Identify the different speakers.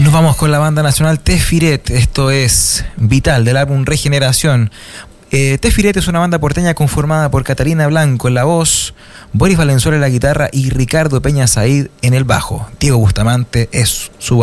Speaker 1: Nos vamos con la banda nacional Tefiret. Esto es Vital, del álbum Regeneración. Tefiret es una banda porteña conformada por Catalina Blanco en la voz, Boris Valenzuela en la guitarra y Ricardo Peña Said en el bajo. Diego Bustamante es su